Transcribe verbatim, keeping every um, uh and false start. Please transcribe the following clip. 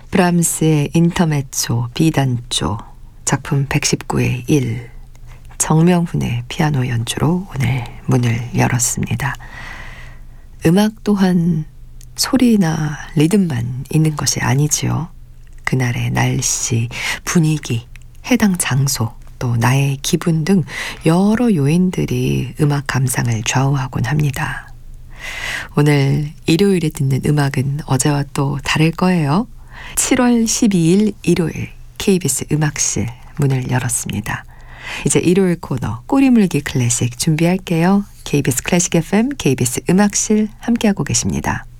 브람스의 인터메초 비단조 작품 백십구의 일, 정명훈의 피아노 연주로 오늘 문을 열었습니다. 음악 또한 소리나 리듬만 있는 것이 아니지요. 그날의 날씨, 분위기, 해당 장소, 또 나의 기분 등 여러 요인들이 음악 감상을 좌우하곤 합니다. 오늘 일요일에 듣는 음악은 어제와 또 다를 거예요. 칠월 십이일 일요일 케이비에스 음악실 문을 열었습니다. 이제 일요일 코너 꼬리물기 클래식 준비할게요. 케이비에스 클래식 에프엠, 케이비에스 음악실 함께하고 계십니다.